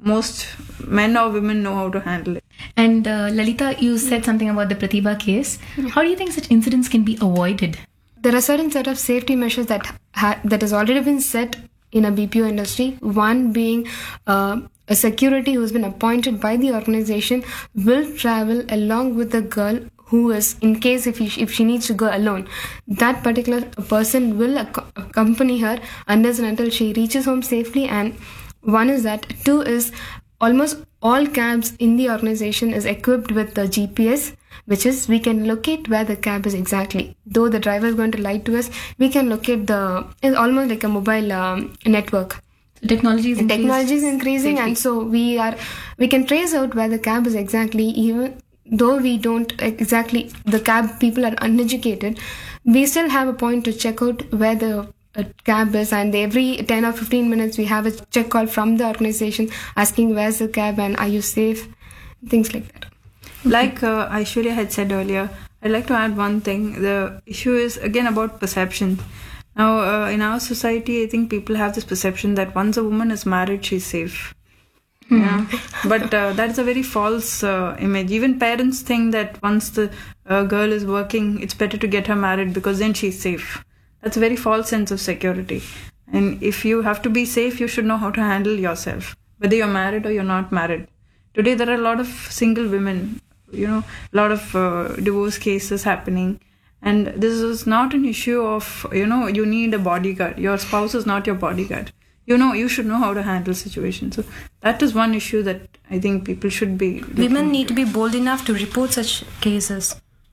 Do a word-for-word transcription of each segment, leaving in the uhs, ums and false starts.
most men or women know how to handle it. And uh, Lalita, you said something about the Pratibha case. How do you think such incidents can be avoided? There are certain set of safety measures that ha- that has already been set in a B P O industry. One being uh, a security who's been appointed by the organization will travel along with the girl who is, in case if, he, if she needs to go alone, that particular person will ac- accompany her unless and until she reaches home safely. And one is that. Two is almost all cabs in the organization is equipped with the G P S, which is we can locate where the cab is exactly. Though the driver is going to lie to us, we can locate the, it's almost like a mobile um, network. So technology is increasing. Technology is increasing, safety. And so we are, we can trace out where the cab is exactly, even though we don't exactly, the cab people are uneducated, we still have a point to check out where the uh, cab is, and every ten or fifteen minutes we have a check call from the organization asking where's the cab and are you safe, things like that. Like uh, Aishwarya had said earlier, I'd like to add one thing. The issue is again about perception. Now, uh, in our society, I think people have this perception that once a woman is married, she's safe. Mm. Yeah, but uh, that's a very false uh, image. Even parents think that once the uh, girl is working, it's better to get her married because then she's safe. That's a very false sense of security. And if you have to be safe, you should know how to handle yourself, whether you're married or you're not married. Today, there are a lot of single women, you know, a lot of uh, divorce cases happening. And this is not an issue of, you know, you need a bodyguard. Your spouse is not your bodyguard. You know, you should know how to handle situations. So that is one issue that I think people should be. Women need to be bold enough to report such cases.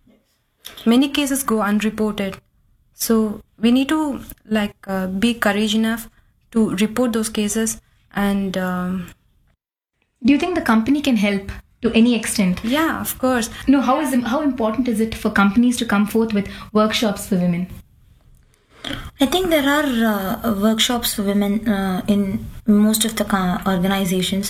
Many cases go unreported. So we need to like uh, be courage enough to report those cases. And um, do you think the company can help to any extent? Yeah, of course. No, how is how important is it for companies to come forth with workshops for women? I think there are uh, workshops for women uh, in most of the organizations.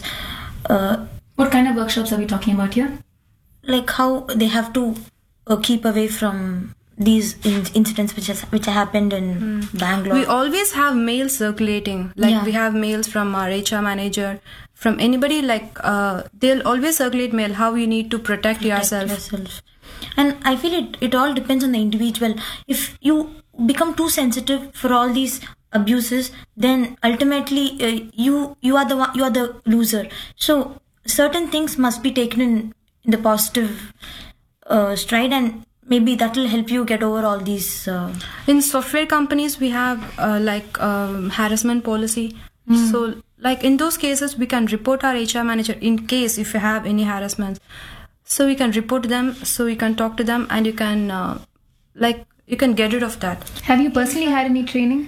Uh, what kind of workshops are we talking about here? Like how they have to uh, keep away from these in- incidents which has which happened in mm. Bangalore. We always have mails circulating. Like yeah. we have mails from our H R manager, from anybody. Like uh, they'll always circulate mail how you need to protect, protect yourself. yourself. And I feel it. It all depends on the individual. If you become too sensitive for all these abuses, then ultimately uh, you you are the one, you are the loser. So certain things must be taken in, in the positive uh, stride, and maybe that will help you get over all these. Uh... In software companies, we have uh, like um, harassment policy. Mm. So like in those cases, we can report our H R manager in case if you have any harassment. So we can report them. So we can talk to them, and you can uh, like. You can get rid of that. Have you personally had any training?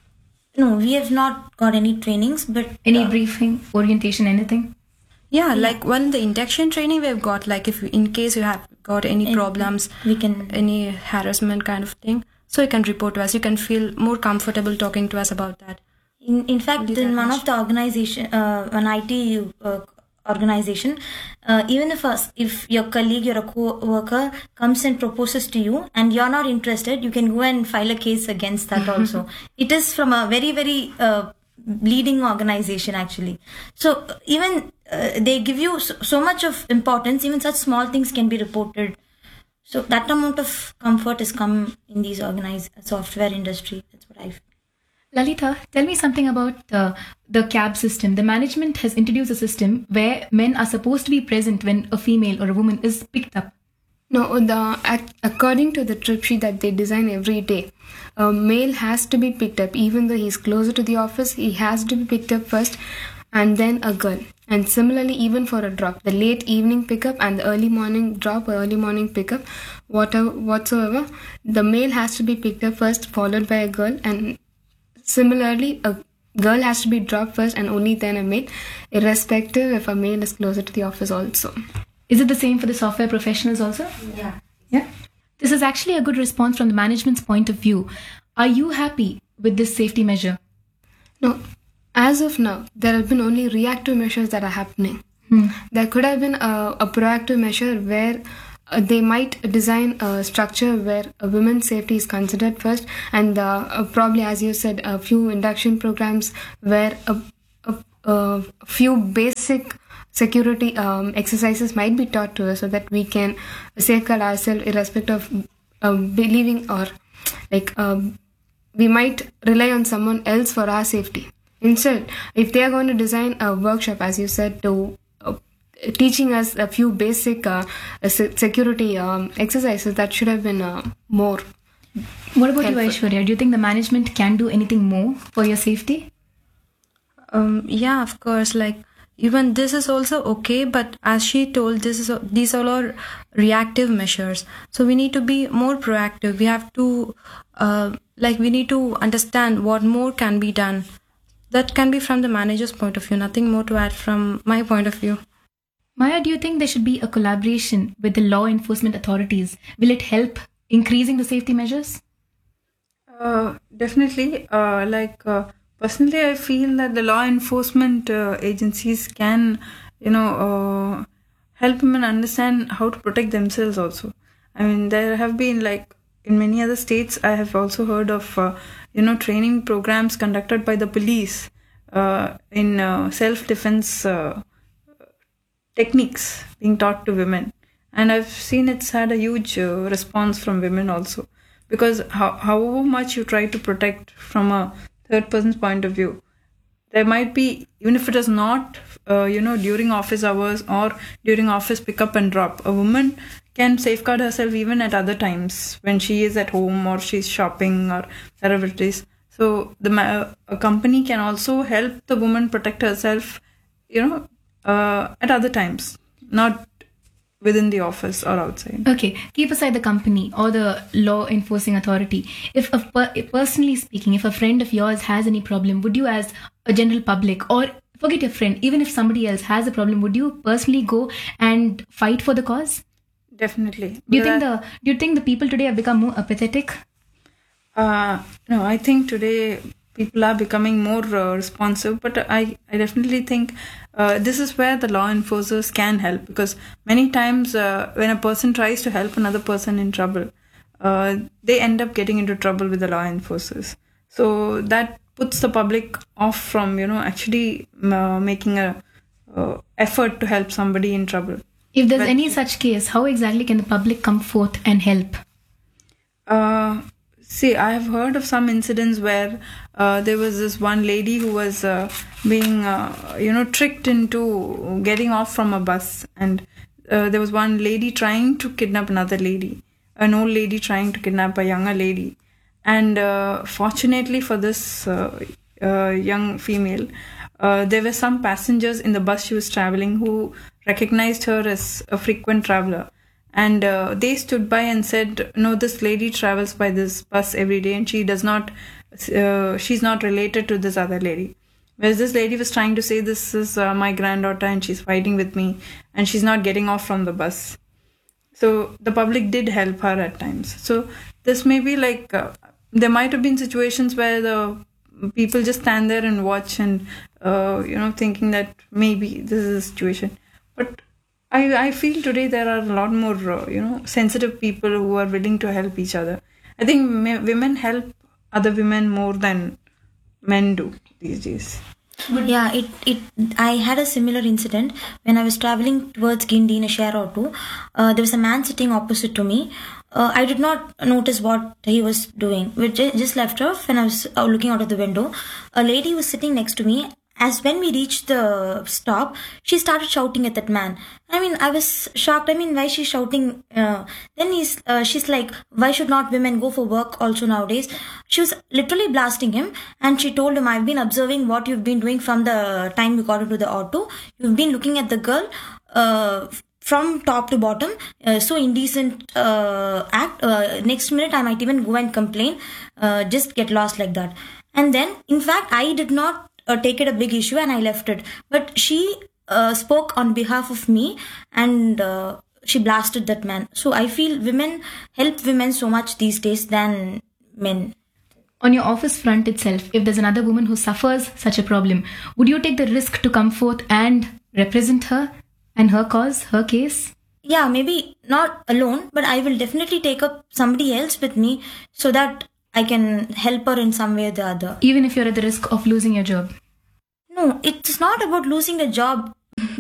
No, we have not got any trainings, but... Any uh, briefing, orientation, anything? Yeah, yeah, like when the induction training we've got, like if you, in case you have got any and problems, we can any harassment kind of thing, so you can report to us. You can feel more comfortable talking to us about that. In in fact, in one of the organization, uh, an I T uh, organization, uh, even if a, if your colleague, your co-worker comes and proposes to you and you're not interested, you can go and file a case against that also. It is from a very, very uh, leading organization actually. So even uh, they give you so, so much of importance, even such small things can be reported. So that amount of comfort has come in these organized software industry. That's what I feel. Lalita, tell me something about uh, the C A B system. The management has introduced a system where men are supposed to be present when a female or a woman is picked up. No, the according to the trip sheet that they design every day, a male has to be picked up. Even though he's closer to the office, he has to be picked up first, and then a girl. And similarly, even for a drop, the late evening pickup and the early morning drop or early morning pickup, whatever, whatsoever, the male has to be picked up first, followed by a girl, and similarly, a girl has to be dropped first and only then a male, irrespective if a male is closer to the office also. Is it the same for the software professionals also? Yeah. Yeah. This is actually a good response from the management's point of view. Are you happy with this safety measure? No. As of now, there have been only reactive measures that are happening. Hmm. There could have been a, a proactive measure where Uh, they might design a structure where a women's safety is considered first, and uh, uh, probably, as you said, a few induction programs where a, a, a few base basic security um, exercises might be taught to us so that we can safeguard ourselves irrespective of um, believing or like um, we might rely on someone else for our safety. Instead, if they are going to design a workshop, as you said, to uh, teaching us a few basic uh, security um, exercises, that should have been uh, more. What about helpful. you, Aishwarya? Do you think the management can do anything more for your safety? Um, yeah, of course. Like even this is also okay, but as she told, this is these all are reactive measures. So we need to be more proactive. We have to, uh, like, we need to understand what more can be done. That can be from the manager's point of view. Nothing more to add from my point of view. Maya, do you think there should be a collaboration with the law enforcement authorities? Will it help increasing the safety measures? Uh, definitely. Uh, like uh, personally, I feel that the law enforcement uh, agencies can, you know, uh, help women understand how to protect themselves. Also, I mean, there have been like in many other states. I have also heard of, uh, you know, training programs conducted by the police uh, in uh, self-defense uh, techniques being taught to women, and I've seen it's had a huge uh, response from women also. Because how, however much you try to protect from a third person's point of view, there might be, even if it is not, uh, you know, during office hours or during office pickup and drop, a woman can safeguard herself even at other times when she is at home or she's shopping or wherever it is. So the a company can also help the woman protect herself, you know, uh, at other times, not within the office or outside. Okay, keep aside the company or the law enforcing authority. If a per- personally speaking, if a friend of yours has any problem, would you, as a general public, or forget your friend, even if somebody else has a problem, would you personally go and fight for the cause? Definitely. Do you But think the Do you think the people today have become more apathetic? Uh, no, I think today people are becoming more uh, responsive, but I, I definitely think uh, this is where the law enforcers can help, because many times uh, when a person tries to help another person in trouble, uh, they end up getting into trouble with the law enforcers. So that puts the public off from, you know, actually uh, making a uh, effort to help somebody in trouble. If there's But- any such case, how exactly can the public come forth and help? Uh, see, I have heard of some incidents where uh, there was this one lady who was uh, being, uh, you know, tricked into getting off from a bus, and uh, there was one lady trying to kidnap another lady, an old lady trying to kidnap a younger lady, and uh, fortunately for this uh, uh, young female, uh, there were some passengers in the bus she was traveling who recognized her as a frequent traveler. And uh, they stood by and said, no, this lady travels by this bus every day and she does not, uh, she's not related to this other lady. Whereas this lady was trying to say, this is uh, my granddaughter and she's fighting with me and she's not getting off from the bus. So the public did help her at times. So this may be like, uh, there might have been situations where the people just stand there and watch and, uh, you know, thinking that maybe this is a situation. But I, I feel today there are a lot more, uh, you know, sensitive people who are willing to help each other. I think ma- women help other women more than men do these days. Yeah, it, it. I had a similar incident when I was traveling towards Guindy in a share auto. Uh, there was a man sitting opposite to me. Uh, I did not notice what he was doing. We ju- just left off when I was uh, looking out of the window. A lady was sitting next to me. As when we reached the stop, she started shouting at that man. I mean, I was shocked. I mean, why she's shouting? Uh, then he's, uh, she's like, why should not women go for work also nowadays? She was literally blasting him, and she told him, I've been observing what you've been doing from the time you got into the auto. You've been looking at the girl, uh, from top to bottom, uh, so indecent uh, act. Uh, next minute, I might even go and complain. Uh, just get lost like that. And then, in fact, I did not uh, take it a big issue and I left it. But she uh, spoke on behalf of me and uh, she blasted that man. So I feel women help women so much these days than men. On your office front itself, if there's another woman who suffers such a problem, would you take the risk to come forth and represent her and her cause, her case? Yeah, maybe not alone, but I will definitely take up somebody else with me so that I can help her in some way or the other. Even if you're at the risk of losing your job? No, it's not about losing a job.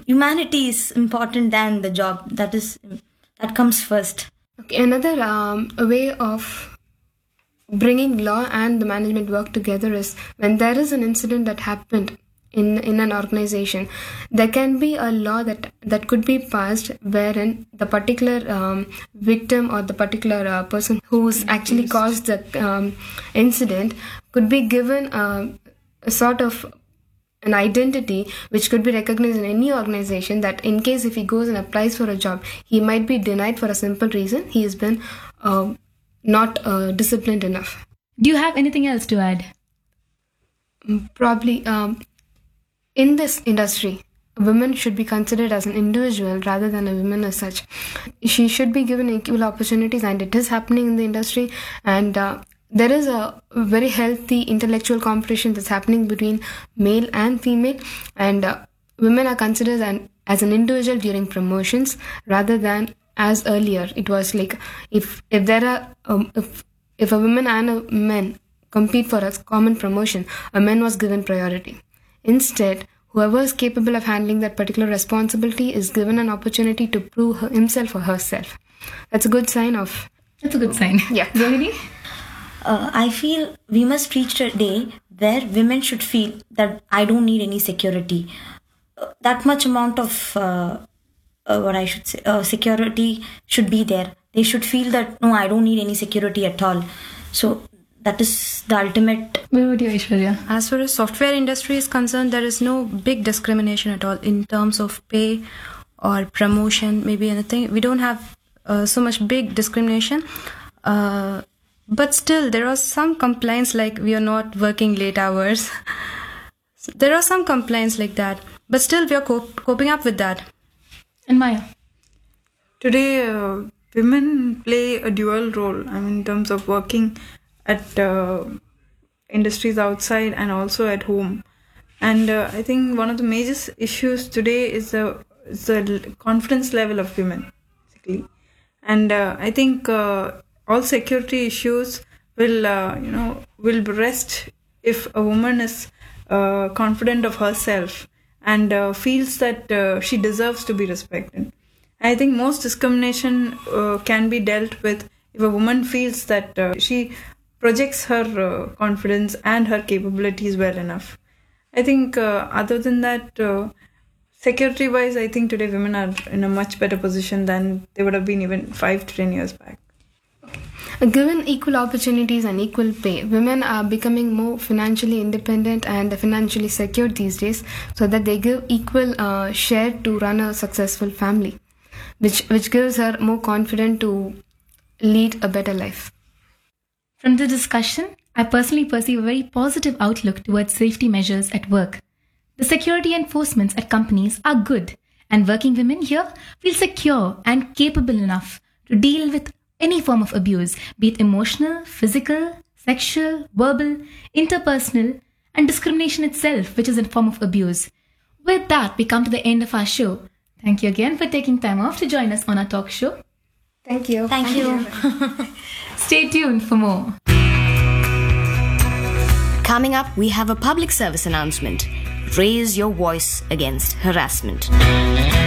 humanity is important than the job. That is that comes first. Okay, another um, way of bringing law and the management work together is when there is an incident that happened in in an organization, there can be a law that that could be passed wherein the particular um, victim or the particular uh, person who's actually caused the um, incident could be given uh, a sort of an identity which could be recognized in any organization, that in case if he goes and applies for a job, he might be denied for a simple reason: he has been uh, not uh, disciplined enough. Do you have anything else to add? Probably um, in this industry, a woman should be considered as an individual rather than a woman as such. She should be given equal opportunities, and it is happening in the industry. And uh, there is a very healthy intellectual competition that's happening between male and female, and uh, women are considered an, as an individual during promotions rather than as earlier. It was like if if there are um, if if a woman and a man compete for a common promotion, a man was given priority. Instead, whoever is capable of handling that particular responsibility is given an opportunity to prove her, himself or herself. That's a good sign of... That's a good sign. Yeah. Rohini? Uh, I feel we must reach a day where women should feel that I don't need any security. Uh, that much amount of, uh, uh, what I should say, uh, security should be there. They should feel that, no, I don't need any security at all. So that is the ultimate. Where would you, Aishwarya? As far as software industry is concerned, there is no big discrimination at all in terms of pay or promotion, maybe anything. We don't have uh, so much big discrimination. Uh, but still, there are some complaints like we are not working late hours. There are some complaints like that. But still, we are cop- coping up with that. And Maya? Today, uh, women play a dual role. I mean, in terms of working at uh, industries outside and also at home. And uh, I think one of the major issues today is the, is the confidence level of women, basically. And uh, I think uh, all security issues will, uh, you know, will rest if a woman is uh, confident of herself and uh, feels that uh, she deserves to be respected. I think most discrimination uh, can be dealt with if a woman feels that uh, she projects her uh, confidence and her capabilities well enough. I think uh, other than that, uh, security-wise, I think today women are in a much better position than they would have been even five to ten years back. Given equal opportunities and equal pay, women are becoming more financially independent and financially secure these days, so that they give equal uh, share to run a successful family, which which gives her more confidence to lead a better life. From the discussion, I personally perceive a very positive outlook towards safety measures at work. The security enforcements at companies are good, and working women here feel secure and capable enough to deal with any form of abuse, be it emotional, physical, sexual, verbal, interpersonal, and discrimination itself, which is a form of abuse. With that, we come to the end of our show. Thank you again for taking time off to join us on our talk show. Thank you. Thank, Thank you. you. Stay tuned for more. Coming up, we have a public service announcement. Raise your voice against harassment.